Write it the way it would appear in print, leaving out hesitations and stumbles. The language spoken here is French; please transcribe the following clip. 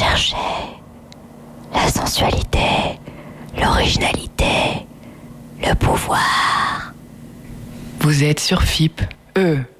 cherchez la sensualité, l'originalité, le pouvoir. Vous êtes sur FIP,